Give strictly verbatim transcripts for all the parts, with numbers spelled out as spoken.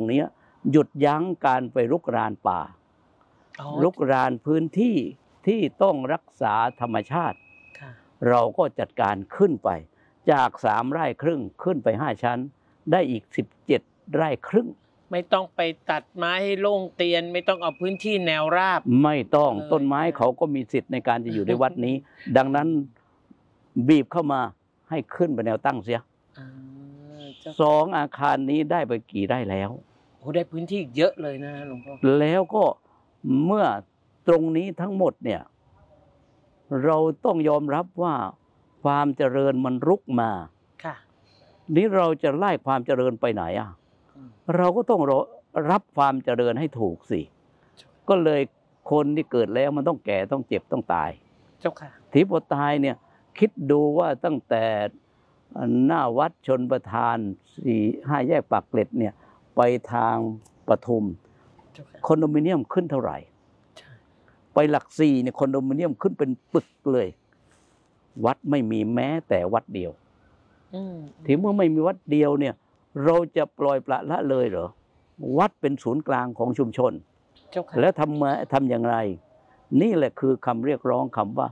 นี้หยุดยั้งการไปรุกรานป่ารุกรานพื้นที่ที่ต้องรักษาธรรมชาติเราก็จัดการขึ้นไปจากสามไร่ครึ่งขึ้นไปห้าชั้นได้อีกสิบเจ็ดไร่ครึ่งไม่ต้องไปตัดไม้ให้โล่งเตียนไม่ต้องเอาพื้นที่แนวราบไม่ต้องต้นไม้เขาก็มีสิทธิ์ในการจะอยู่ในวัดนี้ ดังนั้นบีบเข้ามาให้ขึ้นไปแนวตั้งเสียสองอาคารนี้ได้ไปกี่ไร่แล้วโอ้ได้พื้นที่เยอะเลยนะหลวงพ่อแล้วก็เมื่อตรงนี้ทั้งหมดเนี่ยเราต้องยอมรับว่าความเจริญมันรุกมาค่ะนี้เราจะไล่ความเจริญไปไหนอ่ะเราก็ต้องรับความเจริญให้ถูกสิก็เลยคนที่เกิดแล้วมันต้องแก่ต้องเจ็บต้องตายเจ้าค่ะทีพอตายเนี่ยคิดดูว่าตั้งแต่หน้าวัดชนประทานสี่ห้าแยกปากเกร็ดเนี่ยไปทางปทุมคอนโดมิเนียมขึ้นเท่าไหร่ไปหลักสี่เนี่ยคอนโดมิเนียมขึ้นเป็นปึกเลยวัดไม่มีแม้แต่วัดเดียวถึงเมื่อไม่มีวัดเดียวเนี่ยเราจะปล่อยปละละเลยเหรอวัดเป็นศูนย์กลางของชุมชนแล้วทำมาทำอย่างไรนี่แหละคือคำเรียกร้องคำว่า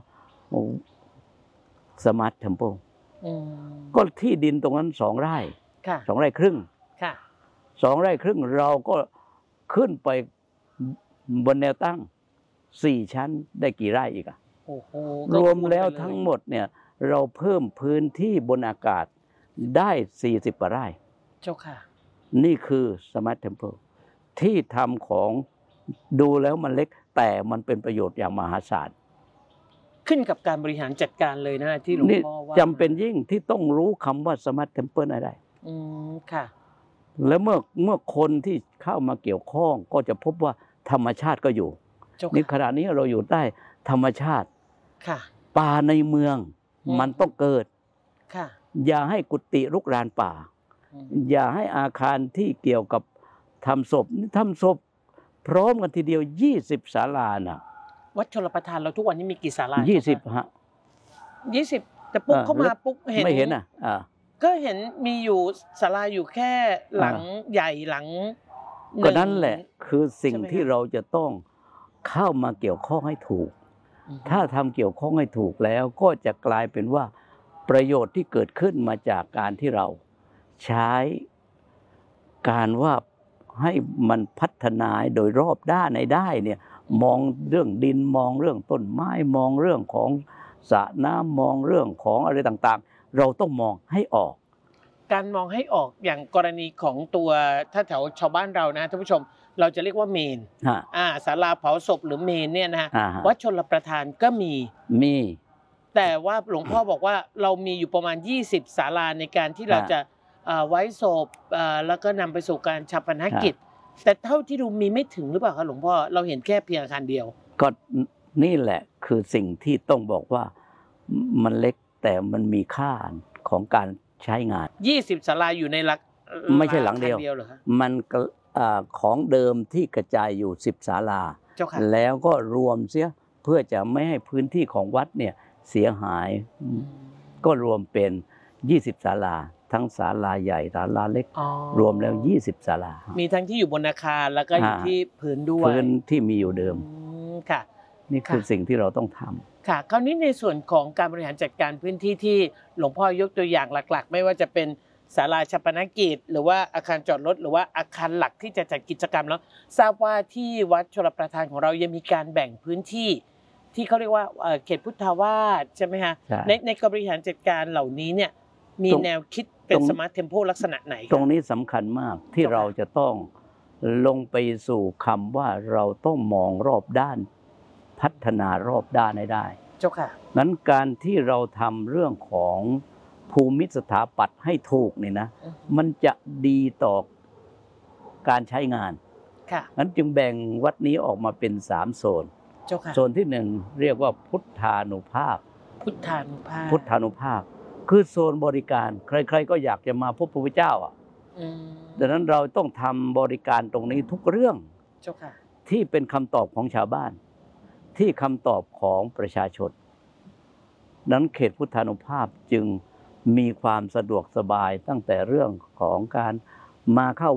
สมาร์ทเทมเพิลก็ที่ดินตรงนั้นสองไร่สองไร่ครึ่งสองไร่ครึ่งเราก็ขึ้นไปบนแนวตั้งสี่ชั้นได้กี่ไร่อีกอะรวมแล้วทั้งหมดเนี่ยเราเพิ่มพื้นที่บนอากาศได้สี่สิบกว่าไร่เจ้าค่ะนี่คือสมาร์ทเทมเพิลที่ทำของดูแล้วมันเล็กแต่มันเป็นประโยชน์อย่างมหาศาลขึ้นกับการบริหารจัดการเลยนะที่หลวงพ่อว่าจำเป็นยิ่งที่ต้องรู้คำว่าสมาร์ทเทมเพิลอะไรอืมค่ะแล้วเมื่อเมื่อคนที่เข้ามาเกี่ยวข้องก็จะพบว่าธรรมชาติก็อยู่นี่ขณะนี้เราอยู่ใต้ธรรมชาติค่ะป่าในเมืองมันต้องเกิดค่ะอย่าให้กุฏิรุกรานป่าอย่าให้อาคารที่เกี่ยวกับทำศพทำศพพร้อมกันทีเดียวยี่สิบศาลาน่ะวัดชลประทานเราทุกวันนี้มีกี่ศาลายี่สิบฮะยี่สิบแต่ปุ๊บเข้ามาปุ๊บเห็นไม่เห็นอ่ะก็เห็นมีอยู่ศาลาอยู่แค่หลังใหญ่หลังก็นั่นแหละคือสิ่งที่เราจะต้องเข้ามาเกี่ยวข้องให้ถูกถ้าทำเกี่ยวข้องให้ถูกแล้วก็จะกลายเป็นว่าประโยชน์ที่เกิดขึ้นมาจากการที่เราใช้การว่าให้มันพัฒนาโดยรอบด้านในได้เนี่ยมองเรื่องดินมองเรื่องต้นไม้มองเรื่องของสระน้ำมองเรื่องของอะไรต่างๆเราต้องมองให้ออกการมองให้ออกอย่างกรณีของตัวถ้าแถวชาวบ้านเรานะท่านผู้ชมเราจะเรียกว่าเมนอ่าศาลาเผาศพหรือเมนเนี่ยนะฮะวัดชลประทานก็มีมีแต่ว่าหลวงพ่อบอกว่าเรามีอยู่ประมาณยี่สิบศาลาในการที่เราจะไว้ศพแล้วก็นำไปสู่การฌาปนกิจแต่เท่าที่ดูมีไม่ถึงหรือเปล่าคะหลวงพ่อเราเห็นแค่เพียงอาคารเดียวก็นี่แหละคือสิ่งที่ต้องบอกว่ามันเล็กแต่มันมีค่าของการใช้งานยี่สิบศาลาอยู่ในหลักไม่ใช่หลังเดียวมันของเดิมที่กระจายอยู่สิบศาลาแล้วก็รวมเสียเพื่อจะไม่ให้พื้นที่ของวัดเนี่ยเสียหายก็รวมเป็นยี่สิบศาลาทั้งศาลาใหญ่ศาลาเล็กรวมแล้วยี่สิบศาลามีทั้งที่อยู่บนอาคารแล้วก็อยู่ที่พื้นด้วยพื้นที่มีอยู่เดิมค่ะนี่คือสิ่งที่เราต้องทำค่ะคราวนี้ในส่วนของการบริหารจัดการพื้นที่ที่หลวงพ่อยกตัวอย่างหลักๆไม่ว่าจะเป็นศาลาฌาปนกิจหรือว่าอาคารจอดรถหรือว่าอาคารหลักที่จะจัดกิจกรรมแล้วทราบว่าที่วัดชลประทานของเรายังมีการแบ่งพื้นที่ที่เขาเรียกว่าเขตพุทธาวาสใช่ไหมฮะในในการบริหารจัดการเหล่านี้เนี่ยมีแนวคิดเป็นสมาร์ทเทมโพลักษณะไหนตรงนี้สำคัญมากที่เราจะต้องลงไปสู่คำว่าเราต้องมองรอบด้านพัฒนารอบด้านให้ได้เจ้าค่ะนั้นการที่เราทำเรื่องของภูมิสถาปัตย์ให้ถูกนี่นะมันจะดีต่อการใช้งานค่ะนั้นจึงแบ่งวัดนี้ออกมาเป็นสามโซนเจ้าค่ะโซนที่หนึ่งเรียกว่าพุทธานุภาพพุทธานุภาพพุทธานุภาพคือโซนบริการใครๆก็อยากจะมาพบพระพุทธเจ้าอ่ะดังนั้นเราต้องทำบริการตรงนี้ทุกเรื่องเจ้าค่ะที่เป็นคำตอบของชาวบ้านที่คำตอบของประชาชนนั้นเขตพุทธานุภาพจึงมีความสะดวกสบายตั้งแต่เรื่องของการมาเข้าวัด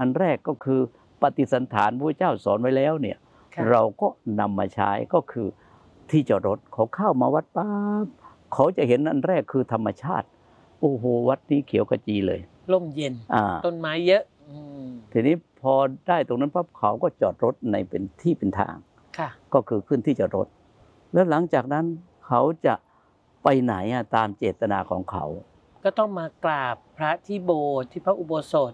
อันแรกก็คือปฏิสันฐานพระเจ้าสอนไว้แล้วเนี่ยค่ะเราก็นำมาใช้ก็คือที่จอดรถเขาเข้ามาวัดปั๊บเขาจะเห็นอันแรกคือธรรมชาติโอ้โหวัดนี้เขียวขจีเลยร่มเย็นอ่าต้นไม้เยอะอืมทีนี้พอได้ตรงนั้นปั๊บเขาก็จอดรถในเป็นที่เป็นทางค่ะก็คือขึ้นที่จอดรถ แล้วหลังจากนั้นเขาจะไปไหนอะตามเจตนาของเขาก็ต้องมากราบพระที่โบสถ์ที่พระอุโบสถ